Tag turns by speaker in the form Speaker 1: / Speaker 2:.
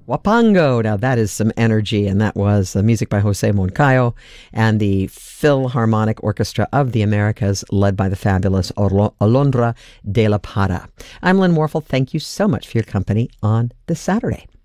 Speaker 1: Wapango. Now that is some energy, and that was the music by Jose Moncayo and the Philharmonic Orchestra of the Americas, led by the fabulous Alondra de la Parra. I'm Lynn Warfel. Thank you so much for your company on this Saturday.